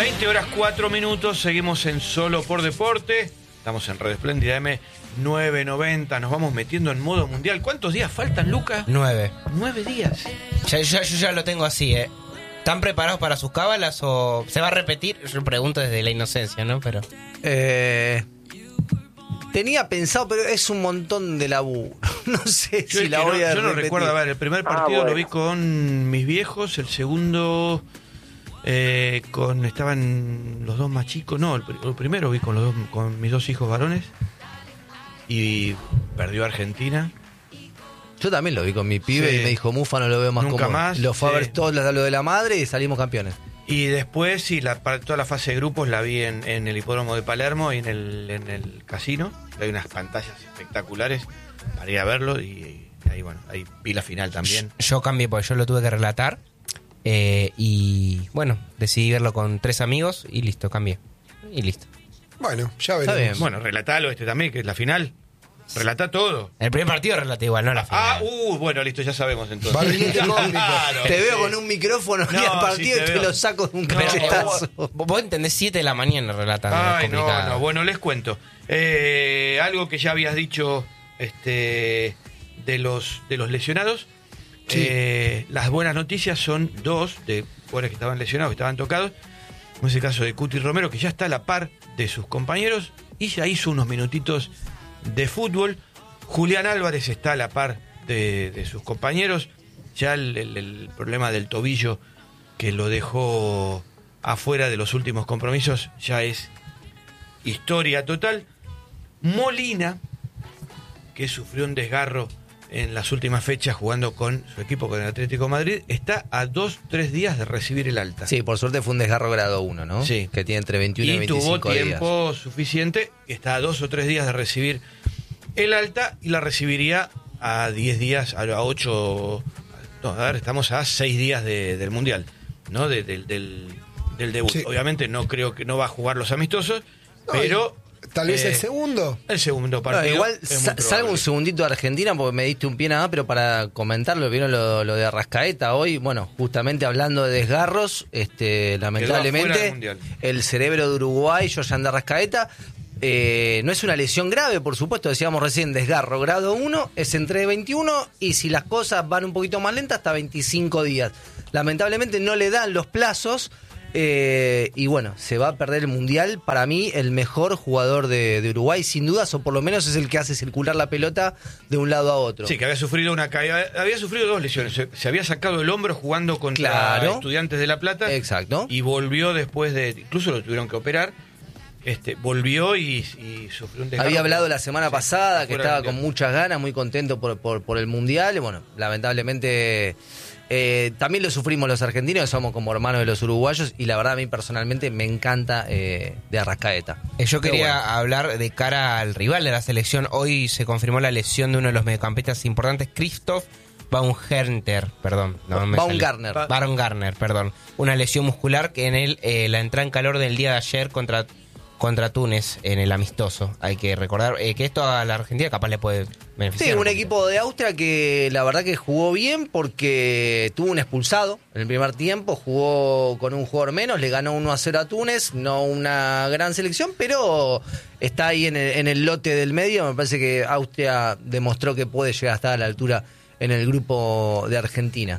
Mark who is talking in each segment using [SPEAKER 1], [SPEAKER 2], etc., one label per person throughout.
[SPEAKER 1] 20 horas 4 minutos, seguimos en Solo por Deporte. Estamos en Red Espléndida M990, nos vamos metiendo en modo mundial. ¿Cuántos días faltan, Lucas?
[SPEAKER 2] 9.
[SPEAKER 1] 9 días.
[SPEAKER 2] Yo ya lo tengo así, ¿eh? ¿Están preparados para sus cábalas o se va a repetir? Yo pregunto desde la inocencia, ¿no? Pero
[SPEAKER 3] tenía pensado, pero es un montón de laburo. No sé si la voy a repetir.
[SPEAKER 1] Yo no recuerdo, a ver, el primer partido lo vi con mis viejos, el segundo estaban los dos más chicos, no, el primero vi con mis dos hijos varones y perdió Argentina.
[SPEAKER 3] Yo también lo vi con mi pibe, sí. Y me dijo, Mufa, no lo veo más.
[SPEAKER 1] Nunca
[SPEAKER 3] como
[SPEAKER 1] más.
[SPEAKER 3] Lo fue a ver todo lo de la madre y salimos campeones.
[SPEAKER 1] Y después, sí, toda la fase de grupos la vi en el hipódromo de Palermo y en el casino. Hay unas pantallas espectaculares para ir a verlo y ahí vi la final también.
[SPEAKER 2] Yo cambié porque yo lo tuve que relatar y bueno, decidí verlo con 3 amigos y listo, cambié. Y listo.
[SPEAKER 4] Bueno, ya veremos.
[SPEAKER 1] Está bien. Bueno, relatalo también, que es la final. Relata todo.
[SPEAKER 2] El primer partido relata igual, no la final.
[SPEAKER 1] Bueno, listo, ya sabemos entonces.
[SPEAKER 3] Claro, te veo con un micrófono y al partido y te lo saco de un cachetazo.
[SPEAKER 2] Vos entendés 7 de la mañana relatando.
[SPEAKER 1] Ay, no, bueno, les cuento. Algo que ya habías dicho de los lesionados. Sí. Las buenas noticias son 2 de jugadores que estaban lesionados, que estaban tocados. Como es el caso de Cuti Romero, que ya está a la par de sus compañeros y ya hizo unos minutitos de fútbol. Julián Álvarez está a la par de sus compañeros. Ya el problema del tobillo que lo dejó afuera de los últimos compromisos ya es historia total. Molina, que sufrió un desgarro en las últimas fechas jugando con su equipo, con el Atlético de Madrid, está a 2-3 días de recibir el alta.
[SPEAKER 3] Sí, por suerte fue un desgarro grado 1, ¿no?
[SPEAKER 1] Sí.
[SPEAKER 3] Que tiene entre 21 y 25 días. Y
[SPEAKER 1] tuvo tiempo suficiente, está a 2 o 3 días de recibir el alta y la recibiría a 10 días, a 8... No, a ver, estamos a 6 días del Mundial, ¿no? Del debut. Sí. Obviamente no creo que no va a jugar los amistosos, pero...
[SPEAKER 4] Tal vez el segundo.
[SPEAKER 1] El segundo partido.
[SPEAKER 3] No, igual salgo un segundito de Argentina porque me diste un pie nada, pero para comentarlo, vieron lo de Arrascaeta hoy. Bueno, justamente hablando de desgarros, lamentablemente el cerebro de Uruguay, Yoyan de Arrascaeta, no es una lesión grave, por supuesto, decíamos recién, desgarro grado 1, es entre 21 y si las cosas van un poquito más lentas, hasta 25 días. Lamentablemente no le dan los plazos. Y bueno, se va a perder el Mundial. Para mí, el mejor jugador de Uruguay, sin dudas, o por lo menos es el que hace circular la pelota de un lado a otro.
[SPEAKER 1] Sí, que había sufrido había sufrido 2 lesiones. Se había sacado el hombro jugando contra Estudiantes de La Plata.
[SPEAKER 3] Exacto.
[SPEAKER 1] Y volvió después incluso lo tuvieron que operar. Volvió y sufrió un desgarro.
[SPEAKER 3] Había hablado la semana pasada que estaba con muchas ganas, muy contento por el Mundial. Y bueno, lamentablemente... también lo sufrimos los argentinos, somos como hermanos de los uruguayos y la verdad a mí personalmente me encanta de Arrascaeta.
[SPEAKER 2] Yo quería hablar de cara al rival de la selección. Hoy se confirmó la lesión de uno de los mediocampistas importantes, Christoph Baumgartner, perdón. Baumgartner, perdón. Una lesión muscular que en la entrada en calor del día de ayer contra Túnez en el amistoso. Hay que recordar que esto a la Argentina capaz le puede beneficiar.
[SPEAKER 3] Sí, un equipo de Austria que la verdad que jugó bien porque tuvo un expulsado en el primer tiempo, jugó con un jugador menos, le ganó 1-0 a Túnez, no una gran selección, pero está ahí en el lote del medio. Me parece que Austria demostró que puede llegar a estar a la altura en el grupo de Argentina.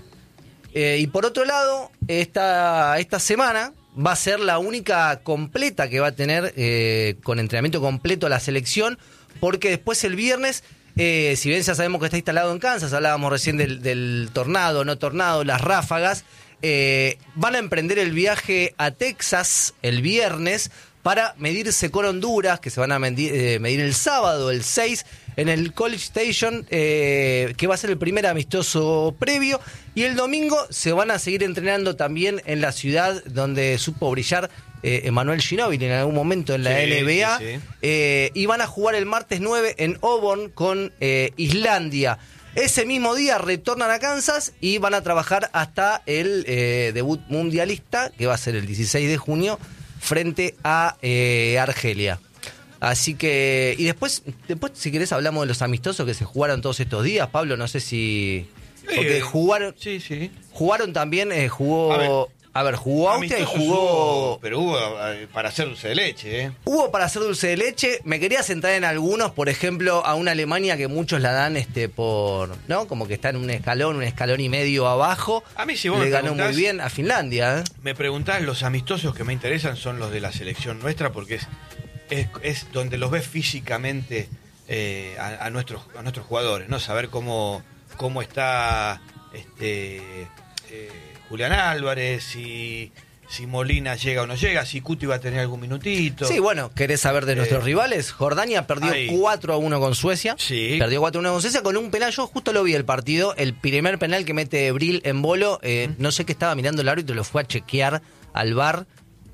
[SPEAKER 3] Y por otro lado, esta semana va a ser la única completa que va a tener con entrenamiento completo la selección, porque después el viernes, si bien ya sabemos que está instalado en Kansas, hablábamos recién del tornado, no tornado, las ráfagas, van a emprender el viaje a Texas el viernes para medirse con Honduras, que se van a medir el sábado, el 6, en el College Station, que va a ser el primer amistoso previo, y el domingo se van a seguir entrenando también en la ciudad donde supo brillar Emmanuel Ginóbili en algún momento en la NBA, y van a jugar el martes 9 en Auburn con Islandia. Ese mismo día retornan a Kansas y van a trabajar hasta el debut mundialista, que va a ser el 16 de junio, frente a Argelia. Así que... Y después, si querés, hablamos de los amistosos que se jugaron todos estos días. Pablo, no sé si... Porque jugaron...
[SPEAKER 1] Sí.
[SPEAKER 3] Jugaron también, jugó A ver, jugó Austria y jugó...
[SPEAKER 1] Pero hubo para hacer dulce de leche, ¿eh?
[SPEAKER 3] Hubo para hacer dulce de leche. Me quería centrar en algunos, por ejemplo, a una Alemania que muchos la dan por... ¿no? Como que está en un escalón y medio abajo.
[SPEAKER 1] A mí, si vos
[SPEAKER 3] le
[SPEAKER 1] me
[SPEAKER 3] ganó muy bien a Finlandia, ¿eh?
[SPEAKER 1] Me preguntás, los amistosos que me interesan son los de la selección nuestra, porque es donde los ves físicamente a nuestros jugadores, ¿no? Saber cómo está Julián Álvarez, si Molina llega o no llega, si Cuti va a tener algún minutito.
[SPEAKER 3] Sí, bueno, ¿querés saber de nuestros rivales? Jordania perdió 4-1 con Suecia.
[SPEAKER 1] Sí.
[SPEAKER 3] Perdió 4-1 con Suecia con un penal. Yo justo lo vi el partido. El primer penal que mete Bril en Bolo, no sé qué estaba mirando el árbitro, lo fue a chequear al VAR.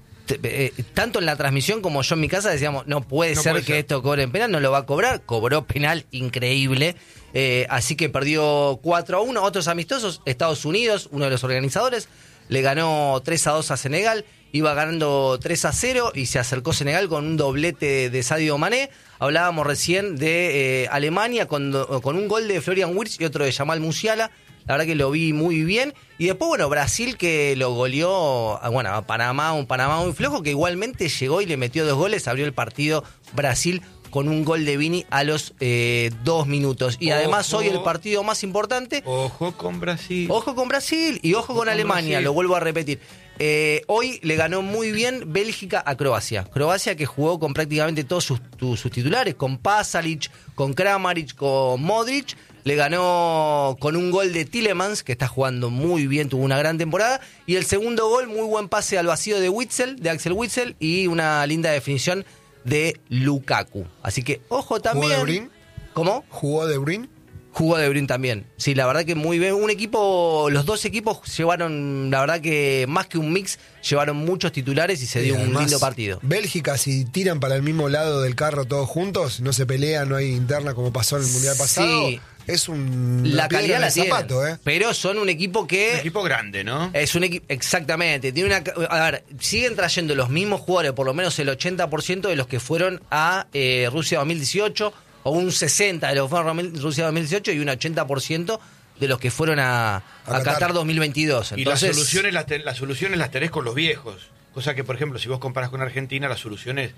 [SPEAKER 3] Tanto en la transmisión como yo en mi casa decíamos, no puede ser que esto cobre en penal, no lo va a cobrar. Cobró penal increíble. Así que perdió 4-1. Otros amistosos, Estados Unidos, uno de los organizadores, le ganó 3-2 a Senegal, iba ganando 3-0 y se acercó Senegal con un doblete de Sadio Mané. Hablábamos recién de Alemania con un gol de Florian Wirtz y otro de Jamal Musiala. La verdad que lo vi muy bien. Y después, bueno, Brasil que lo goleó a Panamá, un Panamá muy flojo, que igualmente llegó y le metió 2 goles, abrió el partido Brasil con un gol de Vini a los 2 minutos. Y además hoy el partido más importante...
[SPEAKER 1] Ojo con Brasil.
[SPEAKER 3] Ojo con Brasil y ojo con Alemania, Brasil. Lo vuelvo a repetir. Hoy le ganó muy bien Bélgica a Croacia. Croacia que jugó con prácticamente todos sus titulares, con Pasalic, con Kramaric, con Modric. Le ganó con un gol de Tielemans, que está jugando muy bien, tuvo una gran temporada. Y el segundo gol, muy buen pase al vacío de Axel Witsel, y una linda definición de Lukaku. Así que, ojo también.
[SPEAKER 4] ¿Jugó De Bruyne?
[SPEAKER 3] ¿Cómo?
[SPEAKER 4] ¿Jugó De Bruyne?
[SPEAKER 3] Jugó De Bruyne también. Sí, la verdad que muy bien. Los dos equipos llevaron, la verdad que más que un mix, llevaron muchos titulares y se dio un lindo partido.
[SPEAKER 4] Bélgica, si tiran para el mismo lado del carro todos juntos, no se pelean, no hay interna como pasó en el Mundial pasado. Sí. Es
[SPEAKER 3] la calidad la tiene,
[SPEAKER 4] zapato,
[SPEAKER 3] pero son un equipo que...
[SPEAKER 1] Un equipo grande, ¿no?
[SPEAKER 3] Es un equipo, exactamente. A ver, siguen trayendo los mismos jugadores, por lo menos el 80% de los que fueron a Rusia 2018, o un 60% de los que fueron a Rusia 2018 y un 80% de los que fueron a Qatar 2022. Entonces,
[SPEAKER 1] y las soluciones las tenés con los viejos. Cosa que, por ejemplo, si vos comparás con Argentina, las soluciones...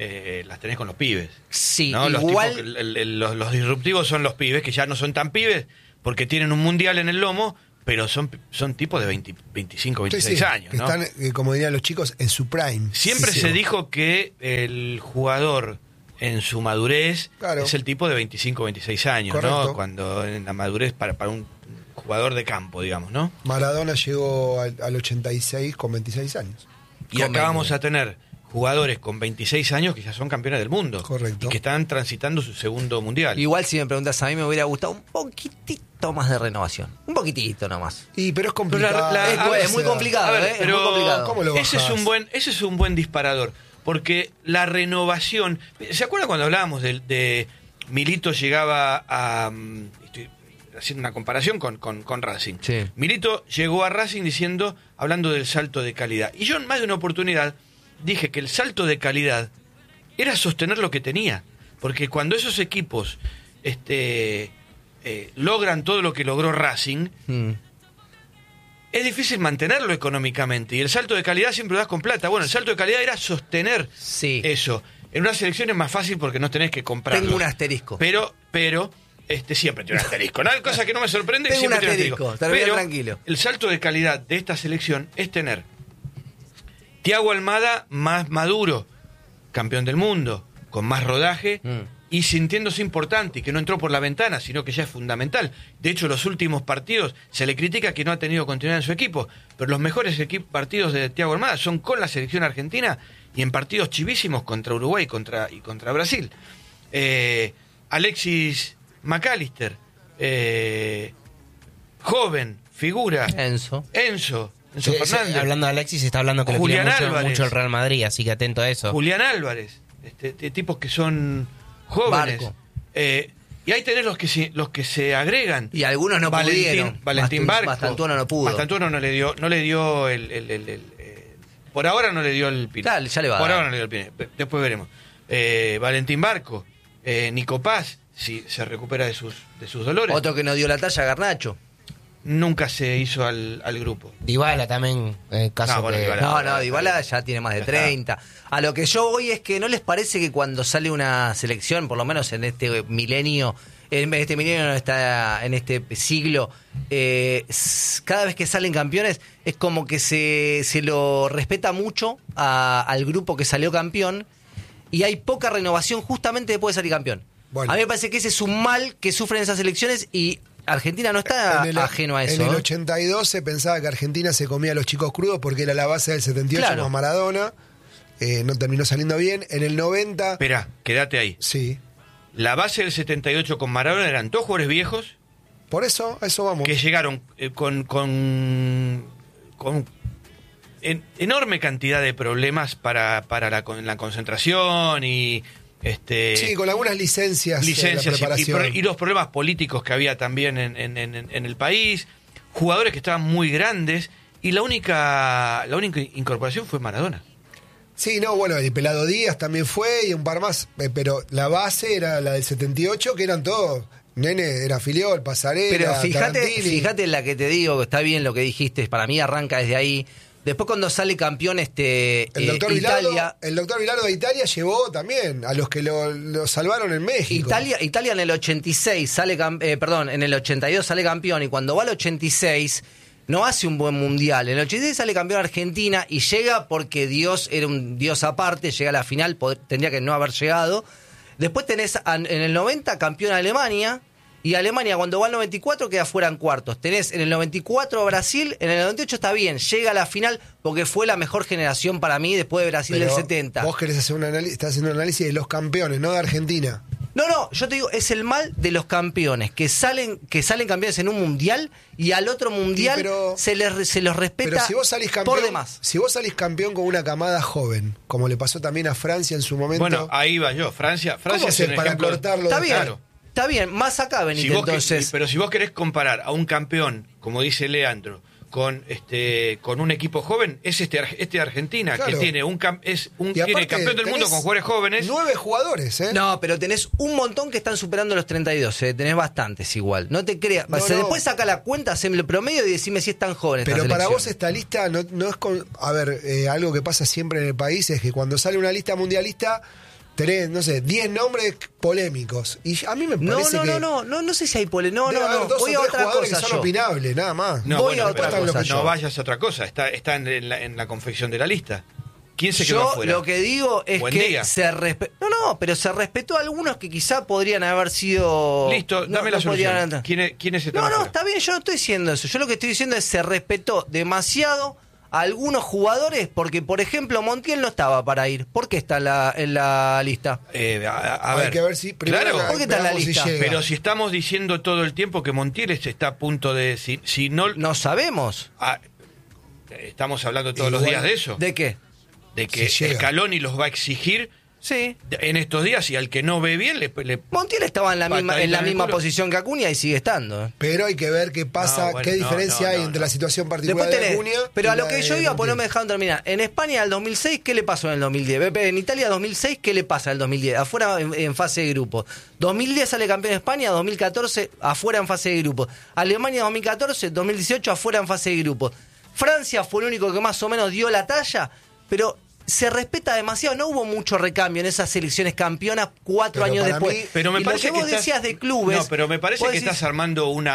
[SPEAKER 1] las tenés con los pibes.
[SPEAKER 3] Sí,
[SPEAKER 1] ¿no?
[SPEAKER 3] igual...
[SPEAKER 1] Los disruptivos son los pibes, que ya no son tan pibes, porque tienen un mundial en el lomo, pero son tipos de 25, 26 años.
[SPEAKER 4] Que
[SPEAKER 1] ¿no?
[SPEAKER 4] están, como dirían los chicos, en su prime.
[SPEAKER 1] Siempre se dijo que el jugador en su madurez es el tipo de 25, 26 años. Correcto. ¿No? Cuando en la madurez para un jugador de campo, digamos, ¿no?
[SPEAKER 4] Maradona llegó al 86 con 26 años.
[SPEAKER 1] Y acá vamos a tener jugadores con 26 años que ya son campeones del mundo.
[SPEAKER 4] Correcto.
[SPEAKER 1] Y que están transitando su segundo mundial.
[SPEAKER 3] Igual si me preguntas, a mí me hubiera gustado un poquitito más de renovación. Un poquitito nomás.
[SPEAKER 4] Pero es complicado.
[SPEAKER 3] Es muy complicado,
[SPEAKER 1] pero
[SPEAKER 3] es muy complicado.
[SPEAKER 1] ¿Cómo lo bajás? Ese es un buen disparador. Porque la renovación... ¿Se acuerdan cuando hablábamos de Milito llegaba a... Estoy haciendo una comparación con Racing.
[SPEAKER 3] Sí.
[SPEAKER 1] Milito llegó a Racing hablando del salto de calidad. Y yo en más de una oportunidad dije que el salto de calidad era sostener lo que tenía, porque cuando esos equipos logran todo lo que logró Racing, es difícil mantenerlo económicamente, y el salto de calidad siempre lo das con plata. Bueno, el salto de calidad era sostener eso. En una selección es más fácil porque no tenés que comprarlo.
[SPEAKER 3] Tengo un asterisco.
[SPEAKER 1] Pero siempre tiene un asterisco. Una cosa que no me sorprende,
[SPEAKER 3] tengo
[SPEAKER 1] siempre
[SPEAKER 3] un asterisco.
[SPEAKER 1] Pero
[SPEAKER 3] tranquilo.
[SPEAKER 1] El salto de calidad de esta selección es tener Thiago Almada más maduro, campeón del mundo, con más rodaje y sintiéndose importante, y que no entró por la ventana, sino que ya es fundamental. De hecho, los últimos partidos se le critica que no ha tenido continuidad en su equipo, pero los mejores partidos de Thiago Almada son con la selección argentina y en partidos chivísimos contra Uruguay y contra Brasil. Alexis McAllister, joven, figura.
[SPEAKER 3] Enzo
[SPEAKER 1] Fernández.
[SPEAKER 2] Hablando de Alexis, está hablando que
[SPEAKER 1] Julián
[SPEAKER 2] lo quiere
[SPEAKER 1] Álvarez.
[SPEAKER 2] mucho el Real Madrid, así que atento a eso.
[SPEAKER 1] Julián Álvarez, tipos que son jóvenes. Y ahí tenés los que se agregan.
[SPEAKER 3] Y algunos no pudieron.
[SPEAKER 1] Valentín Barco.
[SPEAKER 3] Mastantuono no pudo.
[SPEAKER 1] Mastantuono no le dio por ahora no le dio el pine.
[SPEAKER 3] Claro, ya le va.
[SPEAKER 1] Por ahora no le dio el pine. Después veremos. Valentín Barco, Nico Paz, si se recupera de sus dolores.
[SPEAKER 3] Otro que no dio la talla, Garnacho.
[SPEAKER 1] nunca se hizo al grupo.
[SPEAKER 2] Dybala también, caso
[SPEAKER 1] bueno,
[SPEAKER 2] que...
[SPEAKER 3] Dybala ya tiene más de 30. A lo que yo voy es que ¿no les parece que cuando sale una selección, por lo menos en este milenio, en este siglo, cada vez que salen campeones es como que se lo respeta mucho al grupo que salió campeón y hay poca renovación justamente después de salir campeón? Bueno. A mí me parece que ese es un mal que sufren esas selecciones y Argentina no está ajeno a eso.
[SPEAKER 4] En el 82 se pensaba que Argentina se comía a los chicos crudos porque era la base del 78 más Maradona. No terminó saliendo bien. En el 90...
[SPEAKER 1] Esperá, quédate ahí.
[SPEAKER 4] Sí.
[SPEAKER 1] La base del 78 con Maradona eran todos jugadores viejos.
[SPEAKER 4] Por eso, a eso vamos.
[SPEAKER 1] Que llegaron con enorme cantidad de problemas para la concentración y...
[SPEAKER 4] sí, con algunas licencias
[SPEAKER 1] y los problemas políticos que había también en el país, jugadores que estaban muy grandes y la única incorporación fue Maradona.
[SPEAKER 4] Sí, no, bueno, el Pelado Díaz también fue y un par más, pero la base era la del 78, que eran todos. Nene era Filiol, Pasarela,
[SPEAKER 3] pero fíjate en la que te digo, que está bien lo que dijiste, para mí arranca desde ahí. Después cuando sale campeón
[SPEAKER 4] el doctor
[SPEAKER 3] Italia...
[SPEAKER 4] El doctor Vilardo de Italia llevó también a los que lo salvaron en México.
[SPEAKER 3] Italia en el 86 en el 82 sale campeón y cuando va al 86 no hace un buen mundial. En el 86 sale campeón Argentina y llega porque Dios era un Dios aparte, llega a la final, tendría que no haber llegado. Después tenés en el 90 campeón Alemania. Y Alemania cuando va al 94 queda fuera en cuartos. Tenés en el 94 Brasil, en el 98 está bien, llega a la final porque fue la mejor generación para mí después de Brasil del 70.
[SPEAKER 4] Vos querés hacer estás haciendo un análisis de los campeones, no de Argentina.
[SPEAKER 3] No, yo te digo, es el mal de los campeones, que salen campeones en un mundial y al otro mundial se los respeta
[SPEAKER 4] pero si vos salís campeón,
[SPEAKER 3] por demás.
[SPEAKER 4] Si vos salís campeón con una camada joven, como le pasó también a Francia en su momento...
[SPEAKER 1] Bueno, ahí va yo, Francia
[SPEAKER 4] ¿cómo
[SPEAKER 1] es un
[SPEAKER 4] para
[SPEAKER 1] ejemplo?
[SPEAKER 4] cortarlo?
[SPEAKER 3] Está bien.
[SPEAKER 1] Claro.
[SPEAKER 3] Está bien, más acá venite entonces.
[SPEAKER 1] Pero si vos querés comparar a un campeón, como dice Leandro, con un equipo joven, es este Argentina, claro, que tiene tiene campeón del mundo con jugadores jóvenes.
[SPEAKER 4] 9 jugadores, ¿eh?
[SPEAKER 3] No, pero tenés un montón que están superando los 32, tenés bastantes igual. No te creas. Después saca la cuenta, haceme el promedio y decime si es tan joven.
[SPEAKER 4] Pero para vos esta lista no es a ver, algo que pasa siempre en el país es que cuando sale una lista mundialista tenés, no sé, 10 nombres polémicos. Y a mí me parece
[SPEAKER 3] no sé si hay polémicos. No.
[SPEAKER 4] Voy a otra cosa. Que son opinables, nada más.
[SPEAKER 1] Voy a otra cosa. No vayas a otra cosa. Está en la confección de la lista. ¿Quién se quedó afuera?
[SPEAKER 3] Lo que digo es que se respetó. Pero se respetó a algunos que quizá podrían haber sido.
[SPEAKER 1] Listo, dame la solución. ¿Quiénes están afuera?
[SPEAKER 3] Está bien, yo no estoy diciendo eso. Yo lo que estoy diciendo es se respetó demasiado a algunos jugadores, porque por ejemplo Montiel no estaba para ir. ¿Por qué está en la lista?
[SPEAKER 4] Hay que ver si
[SPEAKER 1] claro,
[SPEAKER 3] ¿por qué está en la lista?
[SPEAKER 1] Pero si estamos diciendo todo el tiempo que Montiel está a punto de si no
[SPEAKER 3] sabemos.
[SPEAKER 1] Estamos hablando todos los días de eso.
[SPEAKER 3] ¿De qué?
[SPEAKER 1] De que Scaloni los va a exigir.
[SPEAKER 3] Sí.
[SPEAKER 1] En estos días, y al que no ve bien le
[SPEAKER 3] Montiel estaba en la misma posición que Acuña y sigue estando.
[SPEAKER 4] Pero hay que ver qué pasa, qué diferencia hay entre la situación particular de Acuña.
[SPEAKER 3] Pero a lo que yo iba, pues no me dejaron terminar. En España el 2006, ¿qué le pasó en el 2010? En Italia 2006, ¿qué le pasa en el 2010? Afuera en fase de grupos. 2010 sale campeón de España, 2014 afuera en fase de grupos. Alemania 2014, 2018 afuera en fase de grupos. Francia fue el único que más o menos dio la talla, pero se respeta demasiado, no hubo mucho recambio en esas selecciones campeonas 4 años después.
[SPEAKER 1] Pero me parece
[SPEAKER 3] que vos decías de clubes.
[SPEAKER 1] No, pero me parece que estás armando un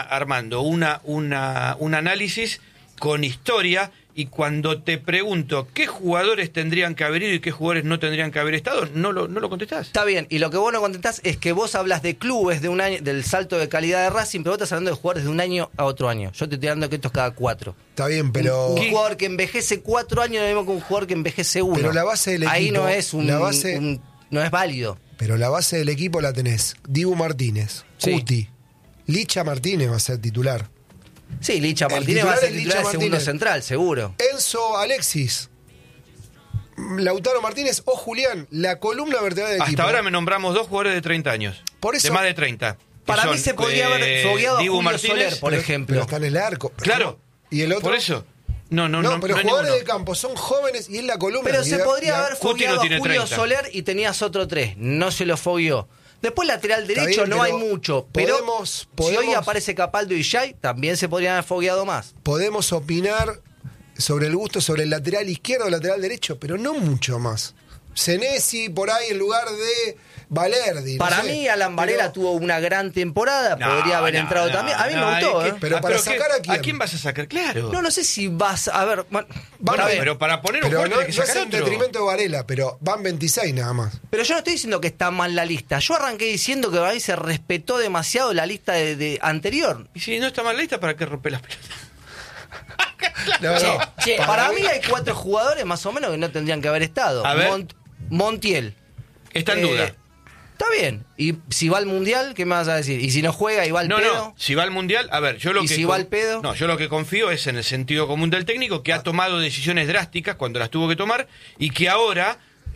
[SPEAKER 1] análisis con historia, y cuando te pregunto qué jugadores tendrían que haber ido y qué jugadores no tendrían que haber estado, no lo contestás.
[SPEAKER 3] Está bien, y lo que vos no contestás es que vos hablas de clubes de un año, del salto de calidad de Racing, pero vos estás hablando de jugadores de un año a otro año. Yo te estoy dando que esto es cada 4.
[SPEAKER 4] Está bien, pero
[SPEAKER 3] un jugador que envejece 4 años no es lo mismo que un jugador que envejece 1.
[SPEAKER 4] Pero la base del equipo,
[SPEAKER 3] ahí no es no es válido.
[SPEAKER 4] Pero la base del equipo la tenés. Dibu Martínez, Cuti, Licha Martínez va a ser titular.
[SPEAKER 3] Sí, Licha Martínez va a ser titular de segundo central, seguro.
[SPEAKER 4] Enzo Alexis, Lautaro Martínez o Julián, la columna vertebral del equipo.
[SPEAKER 1] Hasta ahora me nombramos 2 jugadores de 30 años.
[SPEAKER 4] Por eso,
[SPEAKER 1] de más de 30.
[SPEAKER 3] Para mí se podría haber fogueado a Julio
[SPEAKER 1] Martínez,
[SPEAKER 3] Soler, por ejemplo.
[SPEAKER 4] Pero está en el arco.
[SPEAKER 1] Claro.
[SPEAKER 4] ¿Y el otro?
[SPEAKER 1] Por eso. No,
[SPEAKER 4] pero jugadores de campo son jóvenes y es la columna.
[SPEAKER 3] Pero se podría haber fogueado a Julio
[SPEAKER 1] 30.
[SPEAKER 3] Soler y tenías otro 3. No se lo fogueó. Después lateral derecho no hay mucho, pero si hoy aparece Capaldo y Jay, también se podrían haber fogueado más.
[SPEAKER 4] Podemos opinar sobre el gusto, sobre el lateral izquierdo o lateral derecho, pero no mucho más. Senesi por ahí en lugar de Valerdi.
[SPEAKER 3] Para mí, Alan Varela tuvo una gran temporada, podría haber entrado también. A mí me gustó.
[SPEAKER 4] Pero para sacar
[SPEAKER 1] ¿a quién vas a sacar? Claro.
[SPEAKER 3] No sé si vas a ver.
[SPEAKER 1] Pero para poner un jugador que sacar
[SPEAKER 4] no es en detrimento de Varela, pero van 26 nada más.
[SPEAKER 3] Pero yo no estoy diciendo que está mal la lista. Yo arranqué diciendo que ahí se respetó demasiado la lista de anterior.
[SPEAKER 1] Y si no está mal la lista, ¿para qué romper las
[SPEAKER 3] pelotas? Para mí hay 4 jugadores más o menos que no tendrían que haber estado.
[SPEAKER 1] A ver.
[SPEAKER 3] Montiel.
[SPEAKER 1] Está en duda.
[SPEAKER 3] Está bien. Y si va al Mundial, ¿qué me vas a decir? ¿Y si no juega y va al pedo? No,
[SPEAKER 1] si va al Mundial, a ver, yo lo que...
[SPEAKER 3] si va al pedo?
[SPEAKER 1] No, yo lo que confío es en el sentido común del técnico, que ha tomado decisiones drásticas cuando las tuvo que tomar, y que ahora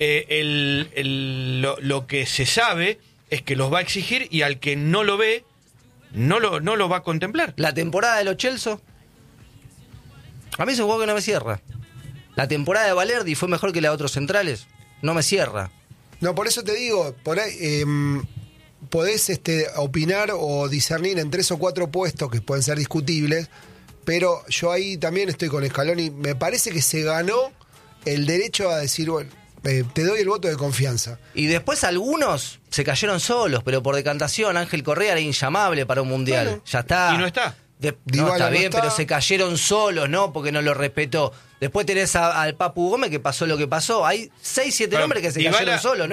[SPEAKER 1] lo que se sabe es que los va a exigir, y al que no lo ve, no lo va a contemplar.
[SPEAKER 3] La temporada de los Chelsea, a mí es un juego que no me cierra. La temporada de Valerdi fue mejor que la de otros centrales. No me cierra.
[SPEAKER 4] No, por eso te digo, por ahí podés opinar o discernir en 3 o 4 puestos que pueden ser discutibles, pero yo ahí también estoy con Scaloni. Me parece que se ganó el derecho a decir, bueno, te doy el voto de confianza.
[SPEAKER 3] Y después algunos se cayeron solos, pero por decantación. Ángel Correa era inllamable para un Mundial. Bueno, ya está.
[SPEAKER 1] Y no está.
[SPEAKER 3] No, está bien, pero se cayeron solos, ¿no? Porque no lo respetó. Después tenés al Papu Gómez, que pasó lo que pasó. Hay 6-7 nombres que se cayeron solos, ¿no?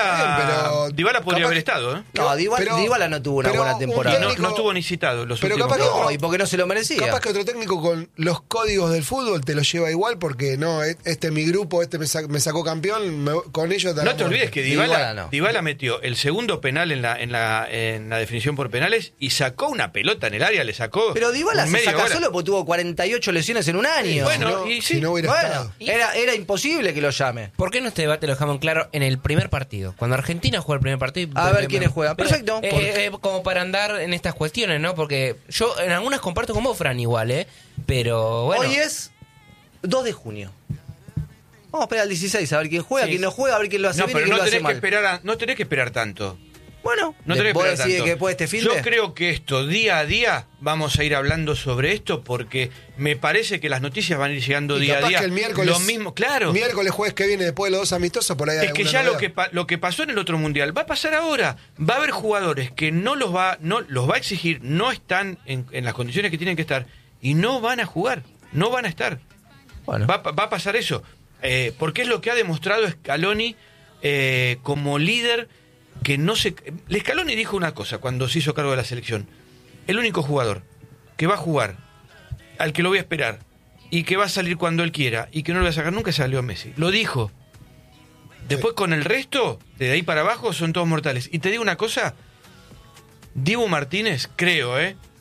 [SPEAKER 1] Dybala podría haber estado, ¿eh?
[SPEAKER 3] No, Dybala no tuvo una buena temporada.
[SPEAKER 1] No estuvo ni citado los
[SPEAKER 4] pero
[SPEAKER 1] últimos.
[SPEAKER 4] Capaz
[SPEAKER 3] y porque no se lo merecía.
[SPEAKER 4] Capaz que otro técnico con los códigos del fútbol te lo lleva igual, porque no, este es mi grupo, me sacó campeón, con ellos...
[SPEAKER 1] No te olvides que Dybala metió el segundo penal en la definición por penales y sacó una pelota en el área, le sacó.
[SPEAKER 3] Pero Dybala se saca solo porque tuvo 48 lesiones en un año.
[SPEAKER 1] Bueno, y sí.
[SPEAKER 4] Si no hubiera estado.
[SPEAKER 3] Era imposible que lo llame.
[SPEAKER 2] ¿Por qué no este debate lo dejamos claro en el primer partido? Cuando Argentina juega el primer partido...
[SPEAKER 3] A ver quiénes juegan. Perfecto.
[SPEAKER 2] Como para andar en estas cuestiones, ¿no? Porque yo en algunas comparto con vos, Fran, igual, pero bueno.
[SPEAKER 3] Hoy es 2 de junio. Vamos a esperar al 16 a ver quién juega, quién no juega, a ver quién lo hace bien y quién lo hace mal.
[SPEAKER 1] No tenés que esperar tanto.
[SPEAKER 3] Bueno,
[SPEAKER 1] no tenés que esperar
[SPEAKER 3] tanto. Que después este
[SPEAKER 1] Yo creo que esto, día a día, vamos a ir hablando sobre esto, porque me parece que las noticias van a ir llegando día a día.
[SPEAKER 4] Que el miércoles,
[SPEAKER 1] lo mismo, claro.
[SPEAKER 4] Miércoles, jueves que viene, después de los 2 amistosos, por ahí hay
[SPEAKER 1] es que ya lo que pasó en el otro mundial va a pasar ahora. Va a haber jugadores que los va a exigir, no están en las condiciones que tienen que estar, y no van a jugar, no van a estar. Bueno. Va a pasar eso. Porque es lo que ha demostrado Scaloni como líder. Que no se... Scaloni dijo una cosa cuando se hizo cargo de la selección: el único jugador que va a jugar, al que lo voy a esperar, y que va a salir cuando él quiera, y que no lo voy a sacar nunca, es a Leo Messi. Lo dijo. Después con el resto, de ahí para abajo, son todos mortales. Y te digo una cosa, Dibu Martínez, creo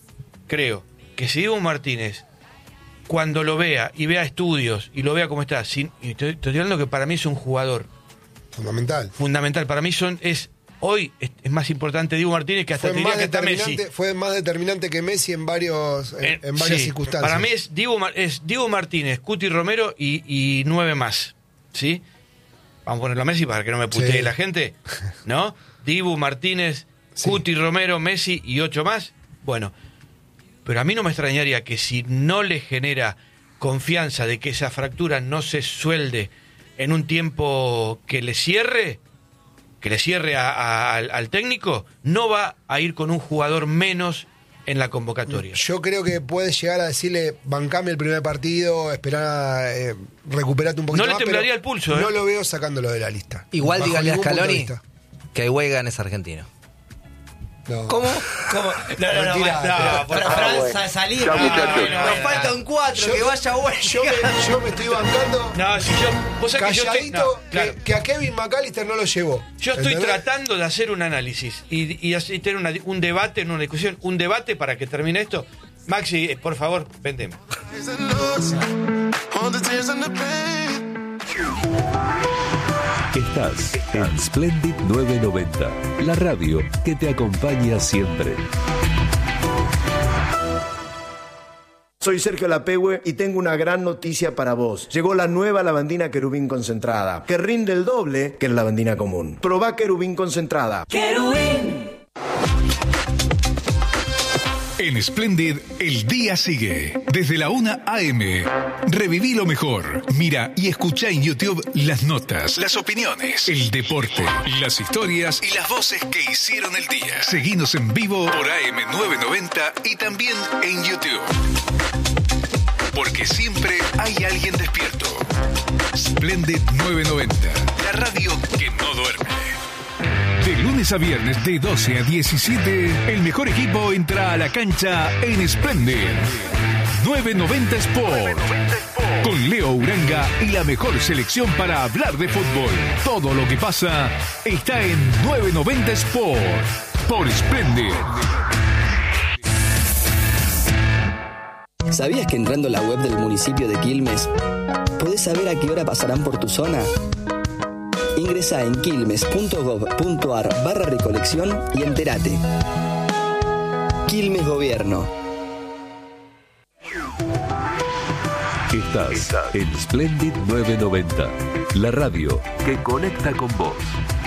[SPEAKER 1] que si Dibu Martínez, cuando lo vea y vea estudios y lo vea cómo está, y estoy hablando que para mí es un jugador fundamental, para mí hoy es más importante Dibu Martínez que hasta diría que está Messi.
[SPEAKER 4] Fue más determinante que Messi en varias circunstancias.
[SPEAKER 1] Para mí es Dibu Martínez, Cuti Romero y 9 más. ¿Sí? Vamos a ponerlo a Messi para que no me putee la gente. ¿No? Dibu Martínez, Cuti Romero, Messi y 8 más. Bueno, pero a mí no me extrañaría que si no le genera confianza de que esa fractura no se suelde en un tiempo que le cierre al técnico, no va a ir con un jugador menos en la convocatoria.
[SPEAKER 4] Yo creo que puedes llegar a decirle, bancame el primer partido, esperá, recuperate un poquito más.
[SPEAKER 1] No le temblaría el pulso,
[SPEAKER 4] No lo veo sacándolo de la lista.
[SPEAKER 3] Igual dígale a Scaloni que Weigand es argentino.
[SPEAKER 2] No. ¿Cómo?
[SPEAKER 3] Para Francia salir. Nos falta un 4, que vaya bueno.
[SPEAKER 4] Yo me estoy bancando.
[SPEAKER 1] No, si vos sabés
[SPEAKER 4] calladito, que a Kevin McAllister no lo llevó.
[SPEAKER 1] Yo estoy tratando de hacer un análisis y así tener un debate, una discusión, un debate para que termine esto. Maxi, por favor, vendeme.
[SPEAKER 5] Estás en Splendid 990, la radio que te acompaña siempre.
[SPEAKER 6] Soy Sergio Lapehue y tengo una gran noticia para vos. Llegó la nueva lavandina Querubín concentrada, que rinde el doble que la lavandina común. Probá Querubín concentrada.
[SPEAKER 7] ¡Querubín!
[SPEAKER 8] En Splendid, el día sigue. Desde la 1 a.m. Reviví lo mejor. Mira y escucha en YouTube las notas, las opiniones, el deporte, las historias y las voces que hicieron el día. Seguinos en vivo por AM990 y también en YouTube. Porque siempre hay alguien despierto. Splendid 990, la radio que no duerme. De lunes a viernes de 12 a 17, el mejor equipo entra a la cancha en Splendid 990 Sport. Con Leo Uranga y la mejor selección para hablar de fútbol. Todo lo que pasa está en 990 Sport por Splendid.
[SPEAKER 9] ¿Sabías que entrando a la web del municipio de Quilmes podés saber a qué hora pasarán por tu zona? Ingresá en quilmes.gov.ar/recolección y entérate. Quilmes Gobierno.
[SPEAKER 5] Estás en Splendid 990, la radio que conecta con vos.